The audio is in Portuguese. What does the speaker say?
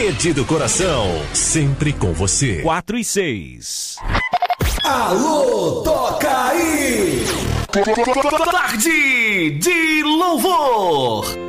Rede do Coração, sempre com você. 4 e 6. Alô, toca aí! Tarde de louvor.